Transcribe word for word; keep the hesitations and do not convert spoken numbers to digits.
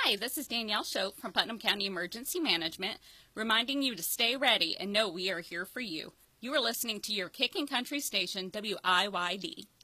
Hi, this is Danielle Shope from Putnam County Emergency Management, reminding you to stay ready and know we are here for you. You are listening to your Kicking Country station, W I Y D.